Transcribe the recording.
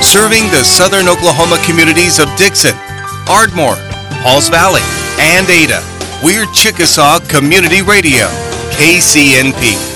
serving the southern Oklahoma communities of Dixon, Ardmore, Halls Valley, and Ada. We're Chickasaw Community Radio, KCNP.